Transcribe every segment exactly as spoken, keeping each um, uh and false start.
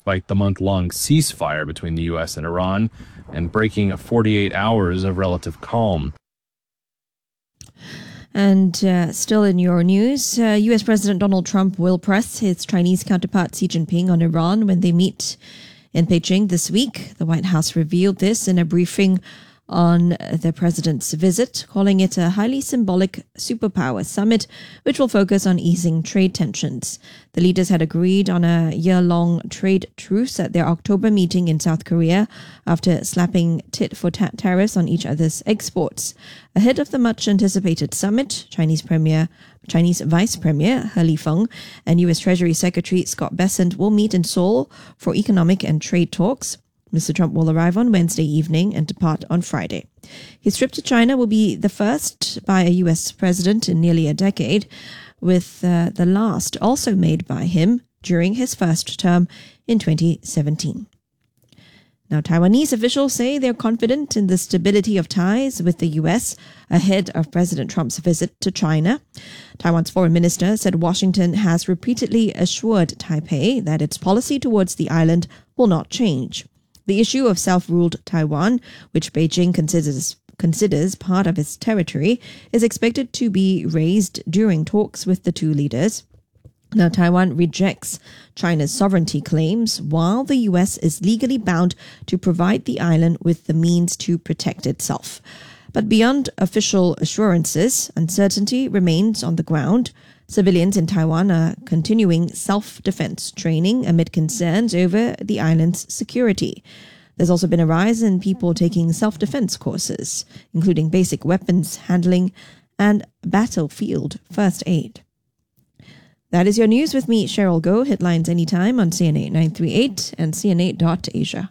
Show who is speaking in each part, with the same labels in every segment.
Speaker 1: despite the month-long ceasefire between the U S and Iran and breaking forty-eight hours of relative calm.
Speaker 2: And uh, still in your news, uh, U S President Donald Trump will press his Chinese counterpart Xi Jinping on Iran when they meet in Beijing this week. The White House revealed this in a briefing on the president's visit, calling it a highly symbolic superpower summit, which will focus on easing trade tensions. The leaders had agreed on a year-long trade truce at their October meeting in South Korea after slapping tit-for-tat tariffs on each other's exports. Ahead of the much-anticipated summit, Chinese Premier, Chinese Vice Premier He Lifeng and U S Treasury Secretary Scott Bessent will meet in Seoul for economic and trade talks. Mister Trump will arrive on Wednesday evening and depart on Friday. His trip to China will be the first by a U S president in nearly a decade, with uh, the last also made by him during his first term in twenty seventeen. Now, Taiwanese officials say they're confident in the stability of ties with the U S ahead of President Trump's visit to China. Taiwan's foreign minister said Washington has repeatedly assured Taipei that its policy towards the island will not change. The issue of self-ruled Taiwan, which Beijing considers considers part of its territory, is expected to be raised during talks with the two leaders. Now, Taiwan rejects China's sovereignty claims, while the U S is legally bound to provide the island with the means to protect itself. But beyond official assurances, uncertainty remains on the ground. Civilians in Taiwan are continuing self-defense training amid concerns over the island's security. There's also been a rise in people taking self-defense courses, including basic weapons handling and battlefield first aid. That is your news with me, Cheryl Goh. Headlines anytime on C N A nine three eight and C N A dot Asia.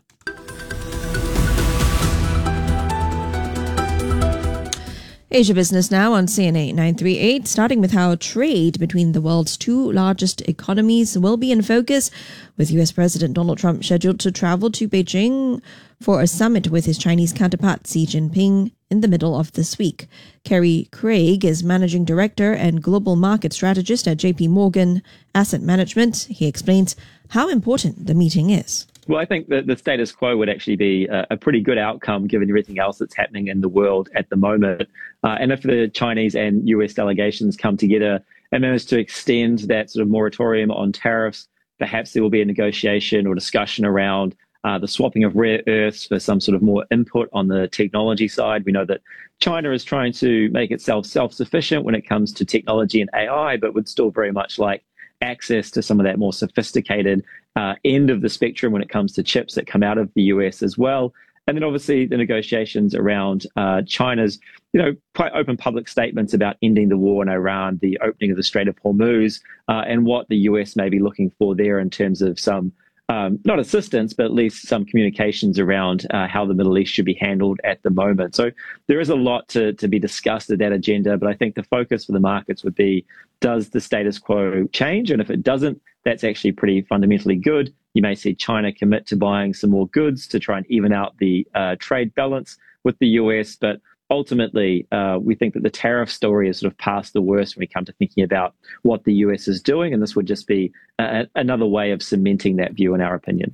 Speaker 2: Asia Business now on C N A nine three eight, starting with how trade between the world's two largest economies will be in focus, with U S President Donald Trump scheduled to travel to Beijing for a summit with his Chinese counterpart Xi Jinping in the middle of this week. Kerry Craig is Managing Director and Global Market Strategist at J P Morgan Asset Management. He explains how important the meeting is.
Speaker 3: Well, I think that the status quo would actually be a, a pretty good outcome given everything else that's happening in the world at the moment. Uh, and if the Chinese and U S delegations come together and manage to extend that sort of moratorium on tariffs, perhaps there will be a negotiation or discussion around uh, the swapping of rare earths for some sort of more input on the technology side. We know that China is trying to make itself self-sufficient when it comes to technology and A I, but would still very much like access to some of that more sophisticated uh, end of the spectrum when it comes to chips that come out of the U S as well. And then obviously the negotiations around uh, China's, you know, quite open public statements about ending the war in Iran, the opening of the Strait of Hormuz, uh, and what the U S may be looking for there in terms of some, um, not assistance, but at least some communications around uh, how the Middle East should be handled at the moment. So there is a lot to, to be discussed at that agenda, but I think the focus for the markets would be, does the status quo change? And if it doesn't, that's actually pretty fundamentally good. You may see China commit to buying some more goods to try and even out the uh, trade balance with the U S. But ultimately, uh, we think that the tariff story is sort of past the worst when we come to thinking about what the U S is doing. And this would just be a, another way of cementing that view, in our opinion.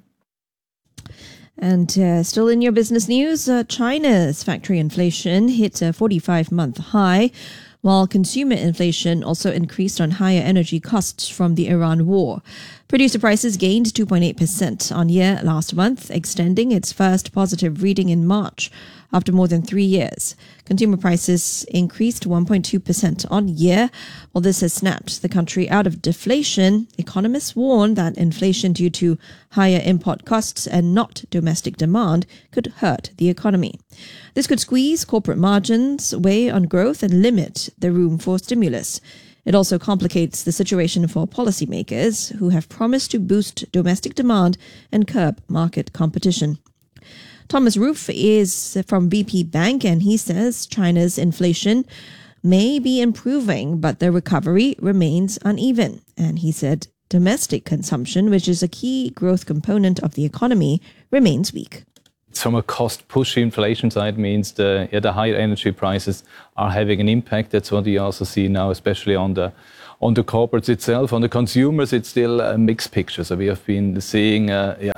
Speaker 2: And uh, still in your business news, uh, China's factory inflation hit a forty-five month high, while consumer inflation also increased on higher energy costs from the Iran war. Producer prices gained two point eight percent on year last month, extending its first positive reading in March after more than three years. Consumer prices increased one point two percent on year. While this has snapped the country out of deflation, economists warn that inflation due to higher import costs and not domestic demand could hurt the economy. This could squeeze corporate margins, weigh on growth, and limit the room for stimulus. It also complicates the situation for policymakers who have promised to boost domestic demand and curb market competition. Thomas Roof is from B P Bank, and he says China's inflation may be improving, but the recovery remains uneven. And he said domestic consumption, which is a key growth component of the economy, remains weak.
Speaker 4: From a cost-push inflation side means the, yeah, the higher energy prices are having an impact. That's what we also see now, especially on the on the corporates itself. On the consumers, it's still a mixed picture. So we have been seeing uh, yeah,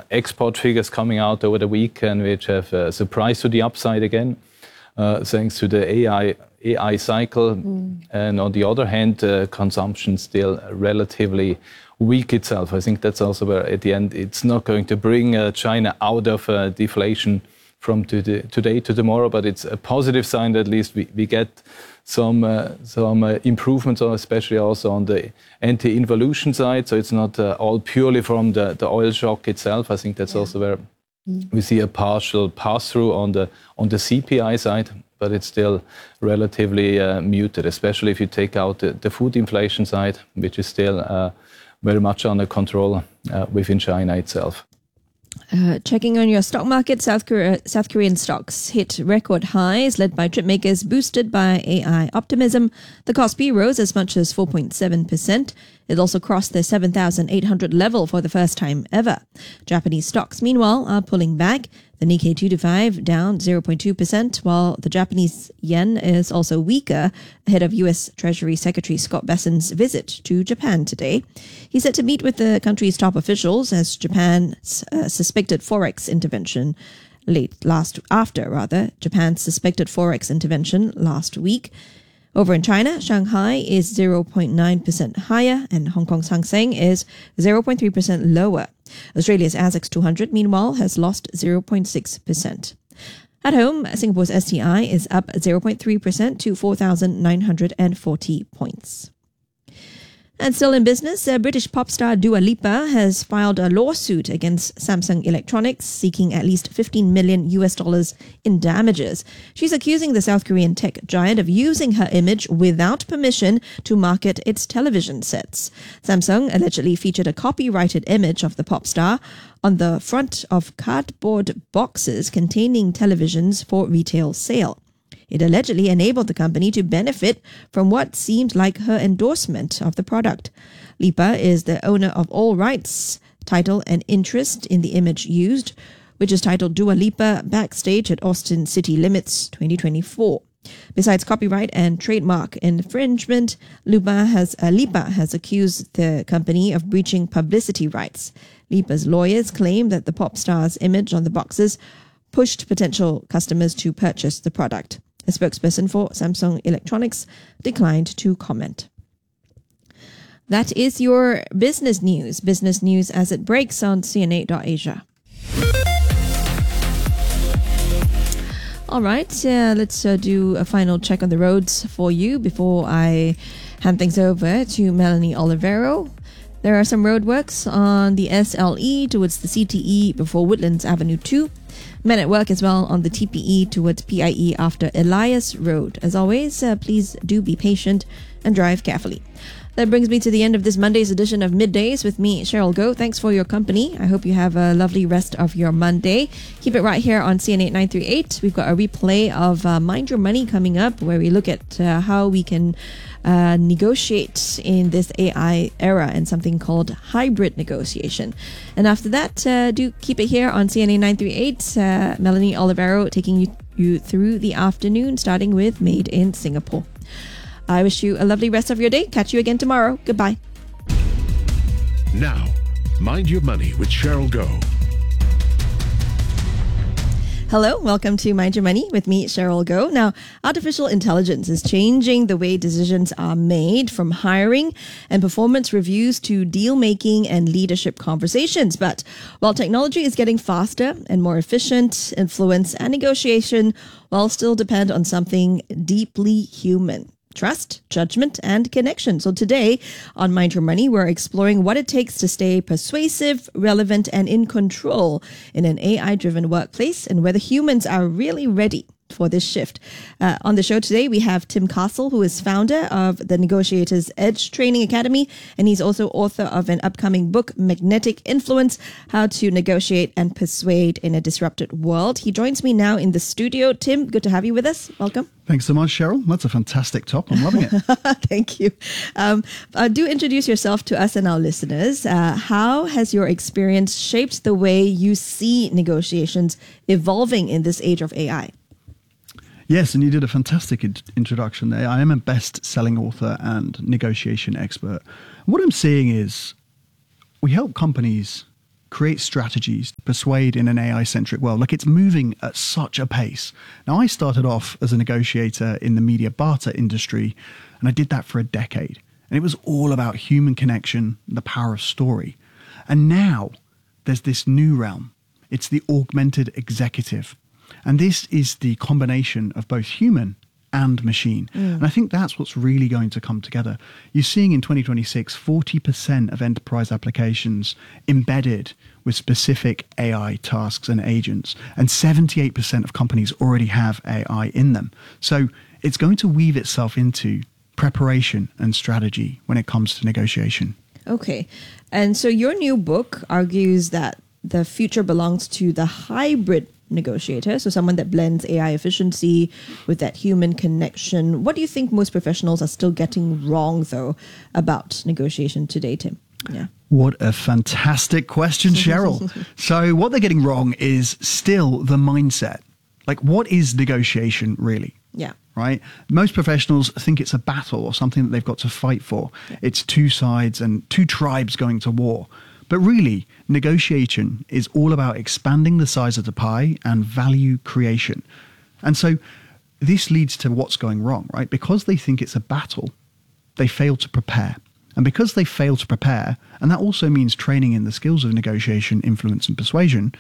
Speaker 4: export figures coming out over the weekend, which have uh, surprised to the upside again, uh, thanks to the A I A I cycle. Mm. And on the other hand, uh, consumption still relatively weak itself. I think that's also where, at the end, it's not going to bring uh, China out of uh, deflation from today, today to tomorrow, but it's a positive sign that at least we, we get some uh, some uh, improvements, especially also on the anti-involution side. So it's not uh, all purely from the, the oil shock itself. I think that's yeah. also where mm. we see a partial pass-through on the on the C P I side, but it's still relatively uh, muted, especially if you take out the, the food inflation side, which is still uh, very much under control uh, within China itself.
Speaker 2: Uh, checking on your stock market, South Korea, South Korean stocks hit record highs, led by chip makers, boosted by A I optimism. The Kospi rose as much as four point seven percent. It also crossed the seven thousand eight hundred level for the first time ever. Japanese stocks, meanwhile, are pulling back. The Nikkei two twenty-five down zero point two percent, while the Japanese yen is also weaker ahead of U S Treasury Secretary Scott Bessent's visit to Japan today. He's set to meet with the country's top officials as Japan's uh, suspected forex intervention late last after rather Japan's suspected forex intervention last week. Over in China, Shanghai is zero point nine percent higher and Hong Kong's Hang Seng is zero point three percent lower. Australia's ASX two hundred, meanwhile, has lost zero point six percent. At home, Singapore's S T I is up zero point three percent to four thousand nine hundred forty points. And still in business, uh, British pop star Dua Lipa has filed a lawsuit against Samsung Electronics, seeking at least fifteen million U S dollars in damages. She's accusing the South Korean tech giant of using her image without permission to market its television sets. Samsung allegedly featured a copyrighted image of the pop star on the front of cardboard boxes containing televisions for retail sale. It allegedly enabled the company to benefit from what seemed like her endorsement of the product. Lipa is the owner of all rights, title, and interest in the image used, which is titled Dua Lipa Backstage at Austin City Limits twenty twenty-four. Besides copyright and trademark infringement, Lipa has, uh, Lipa has accused the company of breaching publicity rights. Lipa's lawyers claim that the pop star's image on the boxes pushed potential customers to purchase the product. A spokesperson for Samsung Electronics declined to comment. That is your business news. Business news as it breaks on C N eight dot asia. All right, uh, let's uh, do a final check on the roads for you before I hand things over to Melanie Olivero. There are some roadworks on the S L E towards the C T E before Woodlands Avenue two. Men at work as well on the T P E towards P I E after Elias Road. As always, uh, please do be patient and drive carefully. That brings me to the end of this Monday's edition of Middays with me, Cheryl Goh. Thanks for your company. I hope you have a lovely rest of your Monday. Keep it right here on C N eight nine three eight. We've got a replay of uh, Mind Your Money coming up, where we look at uh, how we can uh, negotiate in this A I era and something called hybrid negotiation. And after that, uh, do keep it here on C N eight nine three eight. Uh, Melanie Olivero taking you, you through the afternoon, starting with Made in Singapore. I wish you a lovely rest of your day. Catch you again tomorrow. Goodbye.
Speaker 5: Now, Mind Your Money with Cheryl Goh.
Speaker 2: Hello, welcome to Mind Your Money with me, Cheryl Goh. Now, artificial intelligence is changing the way decisions are made, from hiring and performance reviews to deal-making and leadership conversations. But while technology is getting faster and more efficient, influence and negotiation will still depend on something deeply human: trust, judgment, and connection. So today on Mind Your Money, we're exploring what it takes to stay persuasive, relevant, and in control in an A I-driven workplace, and whether humans are really ready for this shift. Uh, on the show today, we have Tim Castle, who is founder of the Negotiators Edge Training Academy, and he's also author of an upcoming book, Magnetic Influence: How to Negotiate and Persuade in a Disrupted World. He joins me now in the studio. Tim, good to have you with us. Welcome.
Speaker 6: Thanks so much, Cheryl. That's a fantastic talk. I'm loving it.
Speaker 2: Thank you. Um, uh, do introduce yourself to us and our listeners. Uh, how has your experience shaped the way you see negotiations evolving in this age of A I?
Speaker 6: Yes, and you did a fantastic in- introduction there. I am a best-selling author and negotiation expert. What I'm seeing is we help companies create strategies to persuade in an A I-centric world. Like, it's moving at such a pace. Now, I started off as a negotiator in the media barter industry, and I did that for a decade. And it was all about human connection, the power of story. And now there's this new realm. It's the augmented executive. And this is the combination of both human and machine. Mm. And I think that's what's really going to come together. You're seeing in twenty twenty-six, forty percent of enterprise applications embedded with specific A I tasks and agents, and seventy-eight percent of companies already have A I in them. So it's going to weave itself into preparation and strategy when it comes to negotiation.
Speaker 2: Okay. And so your new book argues that the future belongs to the hybrid negotiator, so someone that blends A I efficiency with that human connection. What do you think most professionals are still getting wrong, though, about negotiation today, Tim? Yeah.
Speaker 6: What a fantastic question, Cheryl. So what they're getting wrong is still the mindset. Like, what is negotiation really?
Speaker 2: Yeah.
Speaker 6: Right? Most professionals think it's a battle or something that they've got to fight for. Yeah. It's two sides and two tribes going to war. But really, negotiation is all about expanding the size of the pie and value creation. And so this leads to what's going wrong, right? Because they think it's a battle, they fail to prepare. And because they fail to prepare, and that also means training in the skills of negotiation, influence, and persuasion,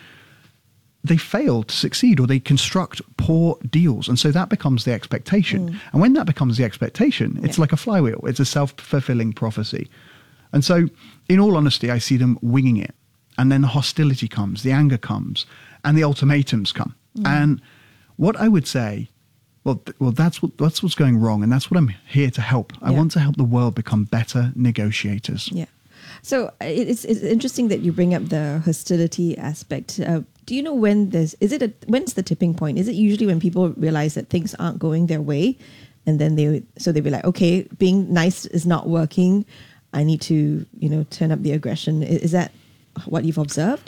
Speaker 6: they fail to succeed, or they construct poor deals. And so that becomes the expectation. Mm. And when that becomes the expectation, it's yeah. like a flywheel. It's a self-fulfilling prophecy. And so, in all honesty, I see them winging it. And then the hostility comes, the anger comes, and the ultimatums come. Mm. And what I would say, well, th- well, that's what that's what's going wrong, and that's what I'm here to help. I
Speaker 2: yeah.
Speaker 6: want to help the world become better negotiators.
Speaker 2: Yeah. So it's it's interesting that you bring up the hostility aspect. Uh, do you know when there's is it a, when's the tipping point? Is it usually when people realize that things aren't going their way, and then they so they be like, okay, being nice is not working. I need to, you know, turn up the aggression. Is that what you've observed?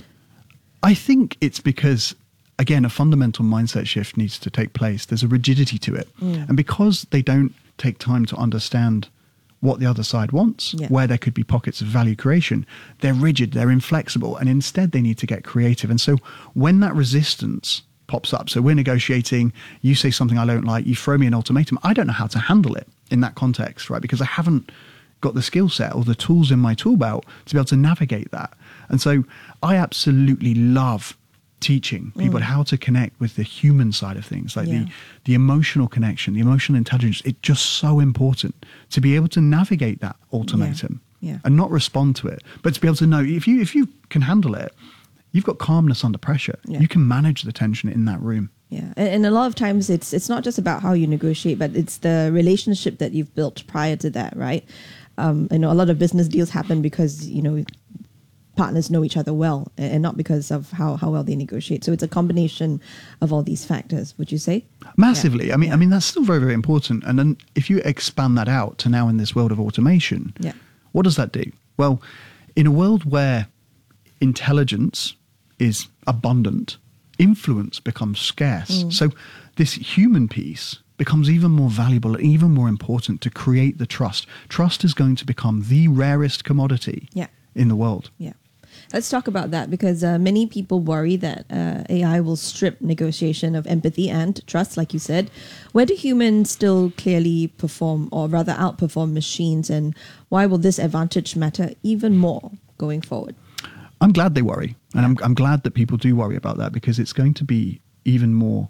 Speaker 6: I think it's because, again, a fundamental mindset shift needs to take place. There's a rigidity to it. Mm. And because they don't take time to understand what the other side wants, yeah. where there could be pockets of value creation, they're rigid, they're inflexible, and instead they need to get creative. And so when that resistance pops up, so we're negotiating, you say something I don't like, you throw me an ultimatum, I don't know how to handle it in that context, right? Because I haven't got the skill set or the tools in my tool belt to be able to navigate that. And so I absolutely love teaching people mm. how to connect with the human side of things, like yeah. the, the emotional connection, the emotional intelligence. It's just so important to be able to navigate that ultimatum
Speaker 2: yeah. Yeah.
Speaker 6: and not respond to it, but to be able to know if you if you can handle it, you've got calmness under pressure. Yeah. You can manage the tension in that room.
Speaker 2: Yeah, and, and a lot of times it's it's not just about how you negotiate, but it's the relationship that you've built prior to that, right? Um, I know a lot of business deals happen because, you know, partners know each other well and not because of how, how well they negotiate. So it's a combination of all these factors, would you say?
Speaker 6: Massively.
Speaker 2: Yeah.
Speaker 6: I mean,
Speaker 2: yeah.
Speaker 6: I mean, that's still very, very important. And then if you expand that out to now in this world of automation,
Speaker 2: yeah.
Speaker 6: what does that do? Well, in a world where intelligence is abundant, influence becomes scarce. Mm. So this human piece becomes even more valuable and even more important to create the trust. Trust is going to become the rarest commodity
Speaker 2: yeah.
Speaker 6: in the world.
Speaker 2: Yeah. Let's talk about that, because uh, many people worry that uh, A I will strip negotiation of empathy and trust, like you said. Where do humans still clearly perform, or rather outperform machines, and why will this advantage matter even more going forward?
Speaker 6: I'm glad they worry, and I'm, I'm glad that people do worry about that, because it's going to be even more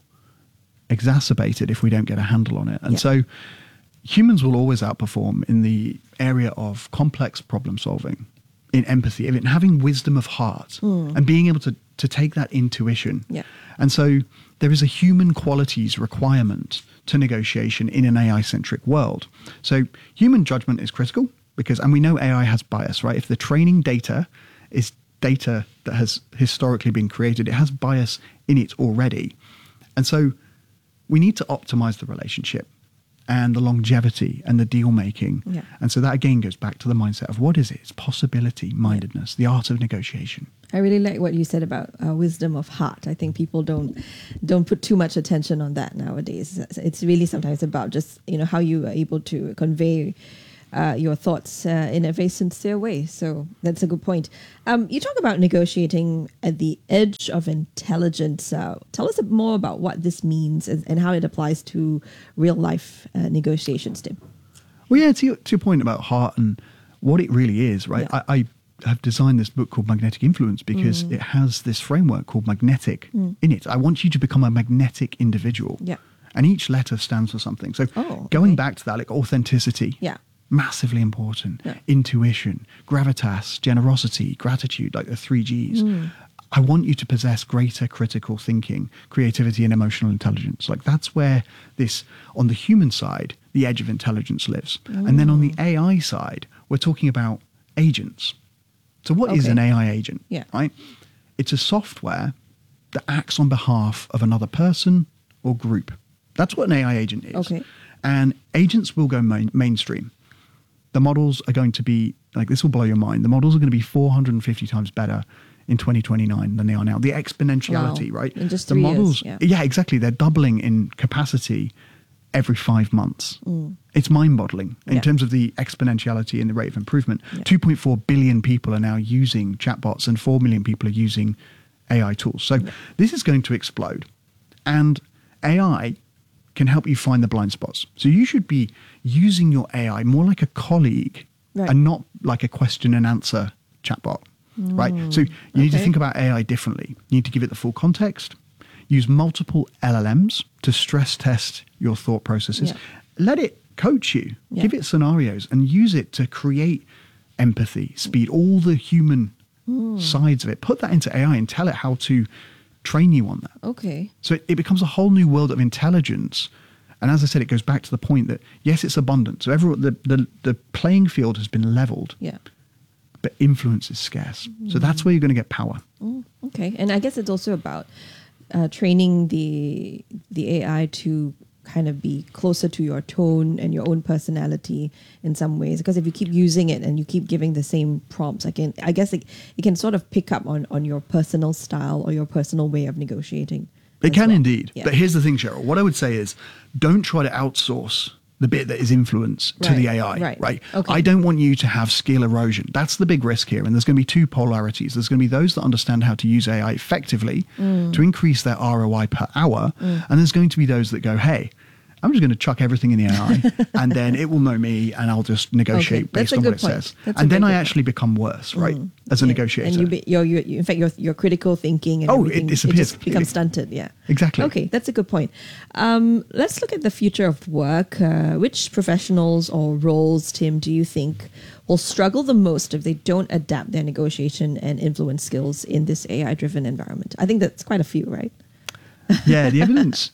Speaker 6: exacerbated if we don't get a handle on it. And yeah. so humans will always outperform in the area of complex problem solving, in empathy, in having wisdom of heart mm. and being able to, to take that intuition.
Speaker 2: Yeah.
Speaker 6: And so there is a human qualities requirement to negotiation in an A I-centric world. So human judgment is critical because, and we know A I has bias, right? If the training data is data that has historically been created, it has bias in it already. And so we need to optimize the relationship and the longevity and the deal making.
Speaker 2: Yeah.
Speaker 6: And so that again goes back to the mindset of what is it? It's possibility, mindedness, yeah. the art of negotiation.
Speaker 2: I really like what you said about uh, wisdom of heart. I think people don't don't put too much attention on that nowadays. It's really sometimes about just, you know, how you are able to convey uh, your thoughts uh, in a very sincere way. So that's a good point. Um, you talk about negotiating at the edge of intelligence. Uh, tell us more about what this means and, and how it applies to real life uh, negotiations, Tim.
Speaker 6: Well, yeah, to your, to your point about heart and what it really is, right?
Speaker 2: Yeah.
Speaker 6: I, I have designed this book called Magnetic Influence because
Speaker 2: Mm.
Speaker 6: it has this framework called magnetic in it. I want you to become a magnetic individual.
Speaker 2: Yeah.
Speaker 6: And each letter stands for something. So
Speaker 2: Oh,
Speaker 6: going
Speaker 2: okay.
Speaker 6: back to that, like authenticity,
Speaker 2: Yeah.
Speaker 6: massively important.
Speaker 2: Yeah.
Speaker 6: Intuition, gravitas, generosity, gratitude, like the three G's.
Speaker 2: Mm.
Speaker 6: I want you to possess greater critical thinking, creativity, and emotional intelligence. Like that's where this, on the human side, the edge of intelligence lives. And then on the A I side, we're talking about agents. So what is
Speaker 2: Okay.
Speaker 6: an A I agent?
Speaker 2: Yeah.
Speaker 6: Right? It's a software that acts on behalf of another person or group. That's what an A I agent is.
Speaker 2: Okay.
Speaker 6: And agents will go main, mainstream. The models are going to be, like this will blow your mind, the models are going to be four hundred fifty times better in twenty twenty-nine than they are now. The exponentiality,
Speaker 2: Wow.
Speaker 6: right?
Speaker 2: In just
Speaker 6: the
Speaker 2: three years,
Speaker 6: models,
Speaker 2: yeah.
Speaker 6: yeah, exactly. They're doubling in capacity every five months. It's mind-boggling in
Speaker 2: Mm. Yeah.
Speaker 6: terms of the exponentiality and the rate of improvement.
Speaker 2: Yeah.
Speaker 6: two point four billion people are now using chatbots and four million people are using A I tools. So this is going to explode. And A I can help you find the blind spots. So you should be using your A I more like a colleague
Speaker 2: Right.
Speaker 6: and not like a question and answer chatbot, right? So you need to
Speaker 2: okay.
Speaker 6: think about A I differently. You need to give it the full context, use multiple L L Ms to stress test your thought processes.
Speaker 2: Yeah.
Speaker 6: Let it coach you,
Speaker 2: Yeah.
Speaker 6: give it scenarios and use it to create empathy, speed, all the human
Speaker 2: Hmm.
Speaker 6: sides of it. Put that into A I and tell it how to train you on that.
Speaker 2: Okay.
Speaker 6: So it, it becomes a whole new world of intelligence. And as I said, it goes back to the point that, yes, it's abundant. So everyone, the, the, the playing field has been leveled,
Speaker 2: Yeah.
Speaker 6: but influence is scarce. So that's where you're going to get power.
Speaker 2: Okay, and I guess it's also about uh, training the the A I to kind of be closer to your tone and your own personality in some ways. Because if you keep using it and you keep giving the same prompts, I can I guess it, it can sort of pick up on on your personal style or your personal way of negotiating.
Speaker 6: It
Speaker 2: as
Speaker 6: can
Speaker 2: well.
Speaker 6: indeed.
Speaker 2: Yeah.
Speaker 6: But here's the thing, Cheryl. What I would say is don't try to outsource the bit that is influence to the
Speaker 2: Right,
Speaker 6: A I,
Speaker 2: right.
Speaker 6: right?
Speaker 2: Okay.
Speaker 6: I don't want you to have skill erosion. That's the big risk here. And there's going to be two polarities. There's going to be those that understand how to use A I effectively
Speaker 2: Mm.
Speaker 6: to increase their R O I per hour. And there's going to be those that go, hey, I'm just going to chuck everything in the A I and then it will know me and I'll just negotiate
Speaker 2: Okay, that's
Speaker 6: based
Speaker 2: a
Speaker 6: on what
Speaker 2: good
Speaker 6: it
Speaker 2: point.
Speaker 6: says.
Speaker 2: That's a
Speaker 6: And then
Speaker 2: very
Speaker 6: I
Speaker 2: good
Speaker 6: actually become worse, right? As a
Speaker 2: Yeah,
Speaker 6: negotiator.
Speaker 2: and you, be, you're, you in fact, your your critical thinking and
Speaker 6: Oh, it
Speaker 2: everything,
Speaker 6: disappears
Speaker 2: just
Speaker 6: completely.
Speaker 2: becomes stunted. Yeah,
Speaker 6: Exactly.
Speaker 2: Okay, that's a good point. Um, let's look at the future of work. Uh, which professionals or roles, Tim, do you think will struggle the most if they don't adapt their negotiation and influence skills in this A I-driven environment? I think that's quite a few, right?
Speaker 6: Yeah, the evidence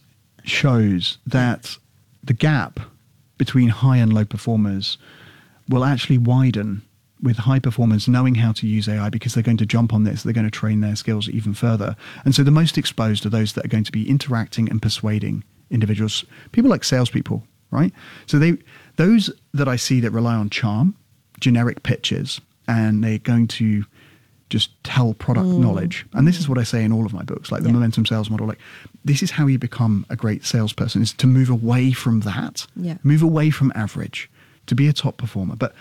Speaker 6: shows that the gap between high and low performers will actually widen with high performers knowing how to use A I because they're going to jump on this, they're going to train their skills even further. And so the most exposed are those that are going to be interacting and persuading individuals, people like salespeople, right? So they, those that I see that rely on charm, generic pitches, and they're going to just tell product knowledge. And this is what I say in all of my books, like the
Speaker 2: Yeah.
Speaker 6: momentum sales model. Like this is how you become a great salesperson, is to move away from that,
Speaker 2: Yeah.
Speaker 6: move away from average to be a top performer. But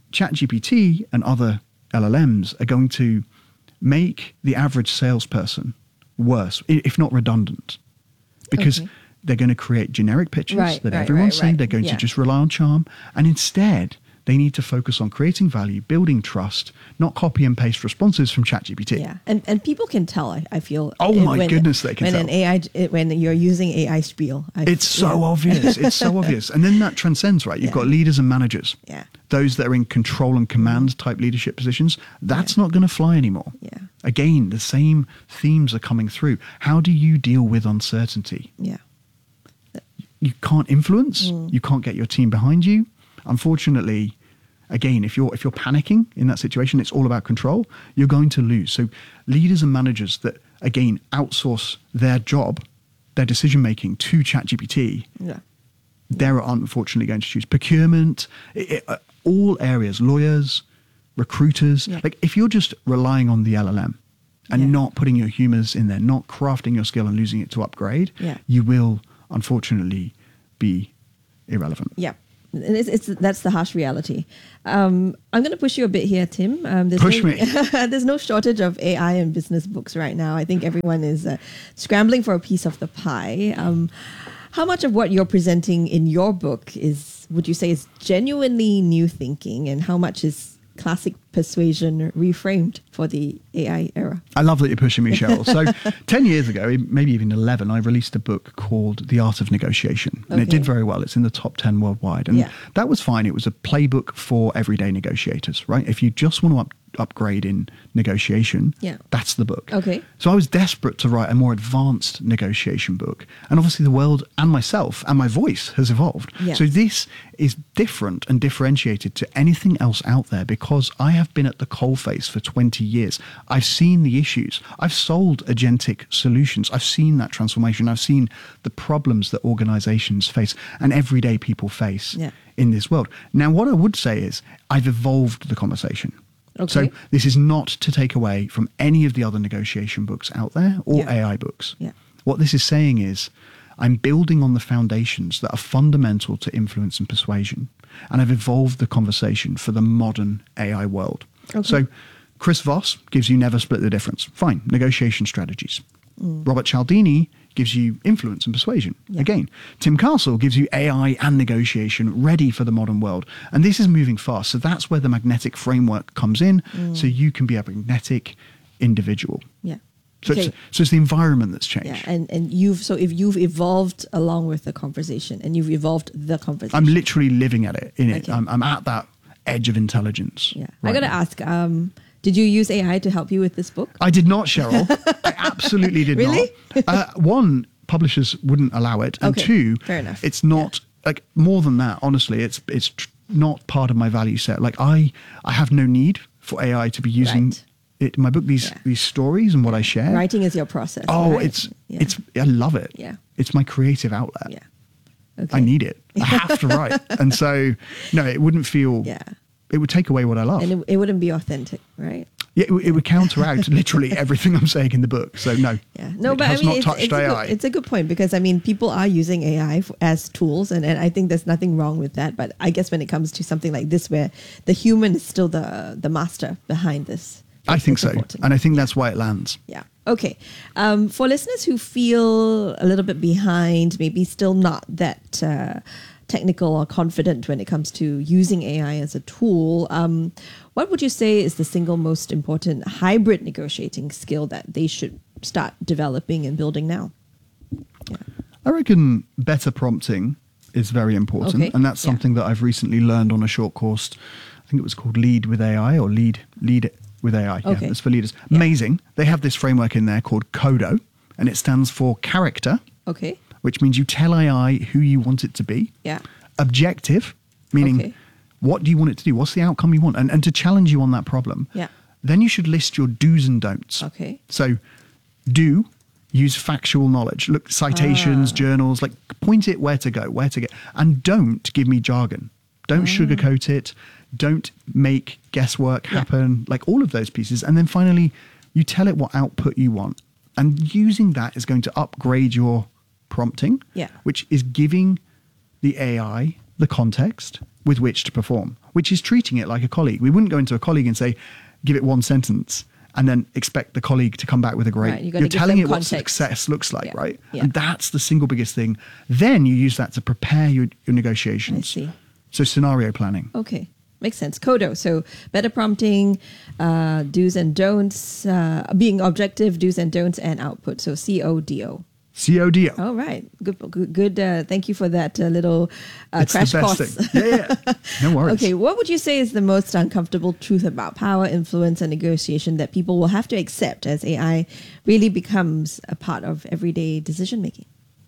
Speaker 6: ChatGPT and other L L Ms are going to make the average salesperson worse, i- if not redundant, because
Speaker 2: Okay.
Speaker 6: they're going to create generic pitches
Speaker 2: Right,
Speaker 6: that
Speaker 2: right,
Speaker 6: everyone's
Speaker 2: right,
Speaker 6: saying.
Speaker 2: right.
Speaker 6: They're going
Speaker 2: Yeah.
Speaker 6: to just rely on charm. And instead, they need to focus on creating value, building trust, not copy and paste responses from ChatGPT.
Speaker 2: Yeah, and and people can tell. I, I feel.
Speaker 6: Oh
Speaker 2: uh,
Speaker 6: my
Speaker 2: when-
Speaker 6: goodness, they can
Speaker 2: when
Speaker 6: tell.
Speaker 2: an A I it- when you're using A I spiel. I,
Speaker 6: It's so
Speaker 2: yeah.
Speaker 6: obvious. It's so obvious. And then that transcends, right? You've
Speaker 2: Yeah.
Speaker 6: got leaders and managers.
Speaker 2: Yeah.
Speaker 6: Those that are in control and command type leadership positions, that's not going to fly anymore.
Speaker 2: Yeah.
Speaker 6: Again, the same themes are coming through. How do you deal with uncertainty?
Speaker 2: Yeah.
Speaker 6: You can't influence,
Speaker 2: Mm.
Speaker 6: you can't get your team behind you. Unfortunately, again, if you're if you're panicking in that situation, it's all about control, you're going to lose. So leaders and managers that again outsource their job, their decision making to ChatGPT,
Speaker 2: Yeah.
Speaker 6: they're unfortunately going to choose procurement, i- i- uh, all areas, lawyers, recruiters.
Speaker 2: Yeah.
Speaker 6: Like if you're just relying on the L L M and
Speaker 2: Yeah.
Speaker 6: not putting your humors in there, not crafting your skill and losing it to upgrade,
Speaker 2: Yeah.
Speaker 6: you will unfortunately be irrelevant.
Speaker 2: Yeah. And It's, it's that's the harsh reality. Um, I'm going to push you a bit here, Tim. Um, there's
Speaker 6: Push
Speaker 2: no,
Speaker 6: me.
Speaker 2: There's no shortage of A I and business books right now. I think everyone is uh, scrambling for a piece of the pie. Um, how much of what you're presenting in your book is, would you say, is genuinely new thinking, and how much is classic persuasion reframed for the A I era?
Speaker 6: I love that you're pushing me, Cheryl. So ten years ago, maybe even eleven, I released a book called The Art of Negotiation. And it
Speaker 2: Okay.
Speaker 6: did very well. It's in the top ten worldwide. And
Speaker 2: Yeah.
Speaker 6: that was fine. It was a playbook for everyday negotiators, right? If you just want to up, upgrade in negotiation,
Speaker 2: Yeah.
Speaker 6: that's the book.
Speaker 2: Okay.
Speaker 6: So I was desperate to write a more advanced negotiation book. And obviously the world and myself and my voice has evolved.
Speaker 2: Yeah.
Speaker 6: So this is different and differentiated to anything else out there because I have been at the coalface for twenty years. I've seen the issues. I've sold agentic solutions. I've seen that transformation. I've seen the problems that organizations face and everyday people face
Speaker 2: Yeah.
Speaker 6: in this world. Now, what I would say is I've evolved the conversation.
Speaker 2: Okay.
Speaker 6: So this is not to take away from any of the other negotiation books out there or
Speaker 2: Yeah.
Speaker 6: A I books.
Speaker 2: Yeah.
Speaker 6: What this is saying is I'm building on the foundations that are fundamental to influence and persuasion. And I've evolved the conversation for the modern A I world.
Speaker 2: Okay.
Speaker 6: So Chris Voss gives you never split the difference. Fine. Negotiation strategies. Robert Cialdini gives you influence and persuasion.
Speaker 2: Yeah.
Speaker 6: Again, Tim Castle gives you A I and negotiation ready for the modern world. And this is moving fast. So that's where the magnetic framework comes in. So you can be a magnetic individual.
Speaker 2: Yeah.
Speaker 6: So,
Speaker 2: Okay.
Speaker 6: it's, so it's the environment that's changed.
Speaker 2: Yeah, and, and you've so if you've evolved along with the conversation, and you've evolved the conversation.
Speaker 6: I'm literally living at it, in it.
Speaker 2: Okay.
Speaker 6: I'm, I'm at that edge of intelligence.
Speaker 2: Yeah,
Speaker 6: right
Speaker 2: I got to
Speaker 6: now.
Speaker 2: ask. Um, did you use A I to help you with this book?
Speaker 6: I did not, Cheryl. I absolutely did
Speaker 2: Really?
Speaker 6: not. Uh, one, publishers wouldn't allow it, and
Speaker 2: Okay,
Speaker 6: two,
Speaker 2: fair enough.
Speaker 6: it's not like more than that. Honestly, it's it's tr- not part of my value set. Like I, I have no need for A I to be using
Speaker 2: Right.
Speaker 6: it in my book. These
Speaker 2: Yeah.
Speaker 6: these stories and what I share.
Speaker 2: Writing is your process.
Speaker 6: Oh,
Speaker 2: right?
Speaker 6: it's
Speaker 2: Yeah.
Speaker 6: it's I love it.
Speaker 2: Yeah.
Speaker 6: It's my creative outlet.
Speaker 2: yeah. Okay.
Speaker 6: I need it. I have to write, and so no, it wouldn't feel.
Speaker 2: Yeah.
Speaker 6: It would take away what I love.
Speaker 2: And it, it wouldn't be authentic, right?
Speaker 6: Yeah, it, it would counteract literally everything I'm saying in the book. So no,
Speaker 2: Yeah, no,
Speaker 6: it
Speaker 2: but
Speaker 6: has
Speaker 2: I mean,
Speaker 6: not
Speaker 2: it's,
Speaker 6: touched
Speaker 2: it's, a
Speaker 6: A I.
Speaker 2: good, it's a good point because I mean, people are using A I f- as tools, and, and I think there's nothing wrong with that. But I guess when it comes to something like this, where the human is still the the master behind this,
Speaker 6: I think
Speaker 2: it's
Speaker 6: so,
Speaker 2: important.
Speaker 6: and I think that's why it lands.
Speaker 2: Yeah. Okay. Um, for listeners who feel a little bit behind, maybe still not that uh, technical or confident when it comes to using A I as a tool, um, what would you say is the single most important hybrid negotiating skill that they should start developing and building now?
Speaker 6: I reckon better prompting is very important,
Speaker 2: Okay,
Speaker 6: and that's
Speaker 2: yeah.
Speaker 6: something that I've recently learned on a short course. I think it was called Lead with A I or Lead Lead with A I.
Speaker 2: Okay.
Speaker 6: Yeah, it's for leaders.
Speaker 2: Yeah.
Speaker 6: Amazing. They have this framework in there called CODO, and it stands for character,
Speaker 2: Okay.
Speaker 6: which means you tell A I who you want it to be.
Speaker 2: Yeah.
Speaker 6: Objective, meaning
Speaker 2: Okay.
Speaker 6: what do you want it to do? What's the outcome you want? And, and to challenge you on that problem.
Speaker 2: Yeah.
Speaker 6: Then you should list your do's and don'ts.
Speaker 2: Okay.
Speaker 6: So, do use factual knowledge. Look, citations,
Speaker 2: Ah.
Speaker 6: journals, like point it where to go, where to get. And don't give me jargon. Don't
Speaker 2: Ah.
Speaker 6: sugarcoat it. Don't make guesswork happen. Like all of those pieces. And then finally, you tell it what output you want. And using that is going to upgrade your prompting,
Speaker 2: Yeah.
Speaker 6: which is giving the A I the context with which to perform, which is treating it like a colleague. We wouldn't go into a colleague and say, give it one sentence and then expect the colleague to come back with a great,
Speaker 2: Right, you gotta
Speaker 6: you're
Speaker 2: give
Speaker 6: telling
Speaker 2: them
Speaker 6: it what
Speaker 2: context.
Speaker 6: success looks like,
Speaker 2: Yeah,
Speaker 6: right?
Speaker 2: yeah.
Speaker 6: And that's the single biggest thing. Then you use that to prepare your, your negotiations.
Speaker 2: I see.
Speaker 6: So scenario planning.
Speaker 2: Okay. Makes sense. CODO. So better prompting, uh, do's and don'ts, uh, being objective, do's and don'ts, and output. So C O D O.
Speaker 6: C O D O.
Speaker 2: All right. Good. Good. good uh, thank you for that uh, little uh,
Speaker 6: It's the
Speaker 2: crash
Speaker 6: best
Speaker 2: course.
Speaker 6: thing. Yeah, yeah. No worries.
Speaker 2: Okay. What would you say is the most uncomfortable truth about power, influence, and negotiation that people will have to accept as A I really becomes a part of everyday decision making?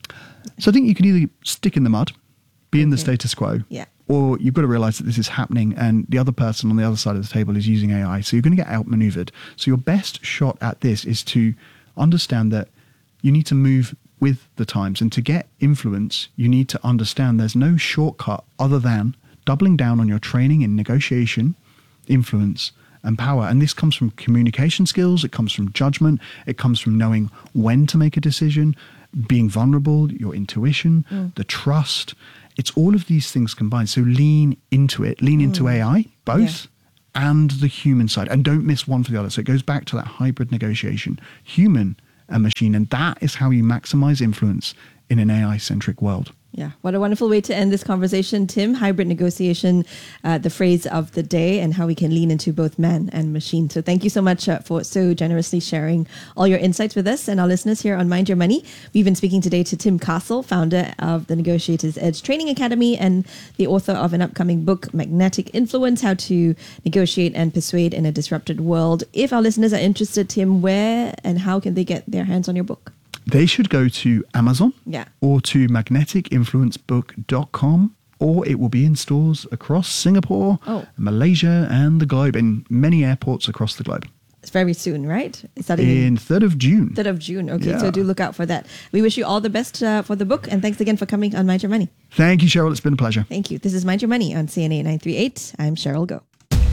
Speaker 6: So I think you can either stick in the mud, be in the
Speaker 2: Okay.
Speaker 6: status quo,
Speaker 2: Yeah.
Speaker 6: or you've got to realize that this is happening and the other person on the other side of the table is using A I. So you're going to get outmaneuvered. So your best shot at this is to understand that you need to move with the times. And to get influence, you need to understand there's no shortcut other than doubling down on your training in negotiation, influence, and power. And this comes from communication skills, it comes from judgment, it comes from knowing when to make a decision, being vulnerable, your intuition, the trust. It's all of these things combined. So lean into it, lean into A I, both, yeah. and the human side. And don't miss one for the other. So it goes back to that hybrid negotiation, human and machine. And that is how you maximize influence in an A I-centric world.
Speaker 2: Yeah, what a wonderful way to end this conversation, Tim. Hybrid negotiation, uh, the phrase of the day, and how we can lean into both man and machine. So thank you so much uh, for so generously sharing all your insights with us and our listeners here on Mind Your Money. We've been speaking today to Tim Castle, founder of the Negotiators Edge Training Academy and the author of an upcoming book, Magnetic Influence, How to Negotiate and Persuade in a Disrupted World. If our listeners are interested, Tim, where and how can they get their hands on your book?
Speaker 6: They should go to Amazon
Speaker 2: yeah.
Speaker 6: or to magnetic influence book dot com, or it will be in stores across Singapore,
Speaker 2: oh.
Speaker 6: Malaysia, and the globe, in many airports across the globe.
Speaker 2: It's very soon, right? It's starting
Speaker 6: in third of June.
Speaker 2: third of June. Okay,
Speaker 6: yeah.
Speaker 2: so do look out for that. We wish you all the best uh, for the book, and thanks again for coming on Mind Your Money.
Speaker 6: Thank you, Cheryl. It's been a pleasure.
Speaker 2: Thank you. This is Mind Your Money on C N A nine three eight. I'm Cheryl Goh.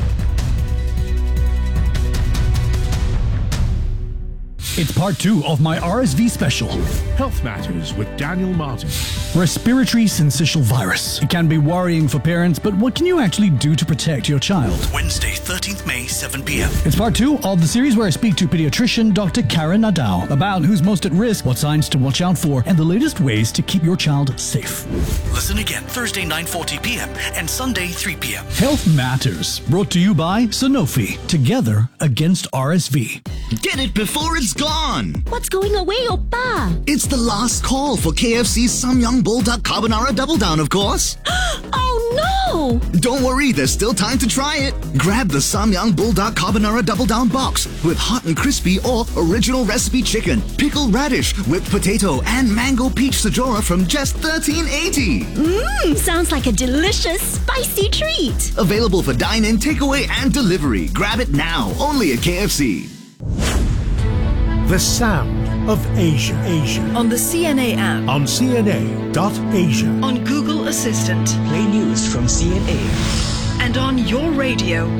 Speaker 7: It's part two of my R S V special.
Speaker 5: Health Matters with Daniel Martin.
Speaker 7: Respiratory syncytial virus. It can be worrying for parents, but what can you actually do to protect your child?
Speaker 8: Wednesday, thirteenth May, seven p.m.
Speaker 7: It's part two of the series where I speak to pediatrician Doctor Karen Nadal about who's most at risk, what signs to watch out for, and the latest ways to keep your child safe.
Speaker 8: Listen again Thursday, nine forty p.m. and Sunday, three p.m.
Speaker 7: Health Matters, brought to you by Sanofi. Together against R S V.
Speaker 9: Get it before it's gone!
Speaker 10: What's going away, Oppa?
Speaker 9: It's the last call for K F C's Samyang Bulldog Carbonara Double Down, of course.
Speaker 10: Oh no!
Speaker 9: Don't worry, there's still time to try it. Grab the Samyang Bulldog Carbonara Double Down box with hot and crispy or original recipe chicken, pickled radish, whipped potato, and mango peach sajora from just thirteen eighty.
Speaker 10: Mmm, sounds like a delicious, spicy treat.
Speaker 9: Available for dine-in, takeaway, and delivery. Grab it now, only at K F C.
Speaker 5: The Sound of Asia. Asia.
Speaker 11: On the C N A app.
Speaker 5: On C N A dot asia.
Speaker 11: On Google Assistant.
Speaker 12: Play news from C N A.
Speaker 11: And on your radio.